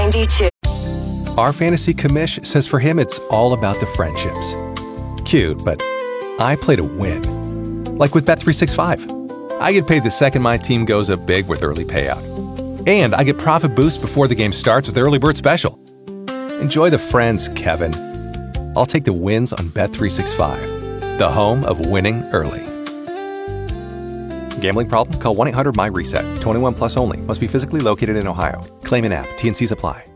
92. Our fantasy commish says for him it's all about the friendships. Cute, but I play to win. Like with Bet365. I get paid the second my team goes up big with early payout. And I get profit boost before the game starts with Early Bird Special. Enjoy the friends, Kevin. I'll take the wins on Bet365, the home of winning early. Gambling problem? Call 1-800-MY-RESET. 21 plus only. Must be physically located in Ohio. Claim in app. T&Cs apply.